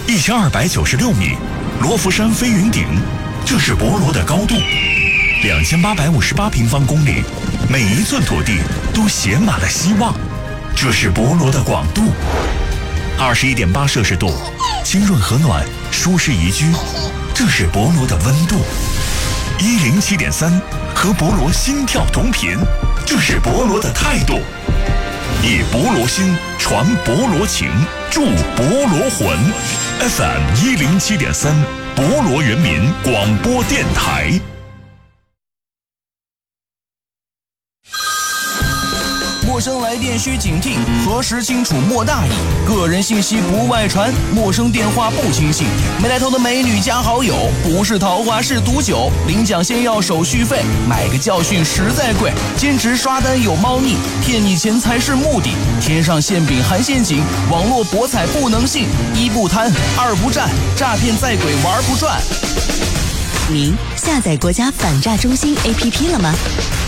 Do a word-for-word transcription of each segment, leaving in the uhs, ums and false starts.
一千二百九十六米，罗浮山飞云顶，这是博罗的高度；两千八百五十八平方公里，每一寸土地都写满了希望，这是博罗的广度；二十一点八摄氏度，清润和暖，舒适宜居，这是博罗的温度；一零七点三，和博罗心跳同频，这是博罗的态度。以博罗心传博罗情，助博罗魂。F M 一零七点三，博罗人民广播电台。 陌生来电需警惕，核实清楚莫大意。个人信息不外传，陌生电话不轻信。没来头的美女加好友，不是桃花是毒酒。领奖先要手续费，买个教训实在贵。兼职刷单有猫腻，骗你钱财是目的。天上馅饼含陷阱，网络博彩不能信。一不贪，二不占，诈骗在鬼玩不转。 您下载国家反诈中心 A P P 了吗？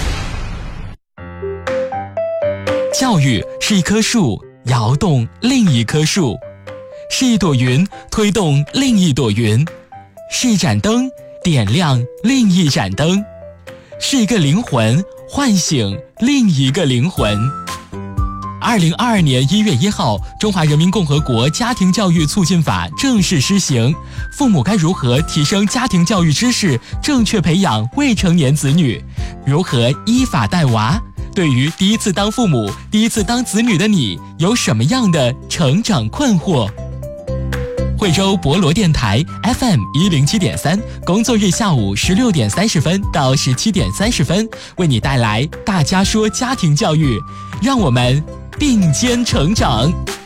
教育是一棵树，摇动另一棵树；是一朵云，推动另一朵云；是一盏灯，点亮另一盏灯；是一个灵魂，唤醒另一个灵魂。二零二二年一月一号，《中华人民共和国家庭教育促进法》正式施行。父母该如何提升家庭教育知识，正确培养未成年子女？如何依法带娃？对于第一次当父母、第一次当子女的你，有什么样的成长困惑？惠州博罗电台 F M 一零七点三，工作日下午十六点三十分到十七点三十分，为你带来大家说家庭教育，让我们并肩成长。